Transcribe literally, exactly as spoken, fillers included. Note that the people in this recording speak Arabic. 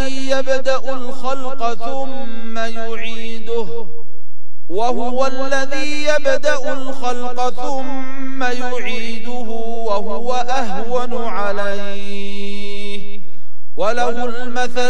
الذي يبدأ الخلق ثم يعيده وهو الذي يبدأ الخلق ثم يعيده وهو أهون عليه وله المثل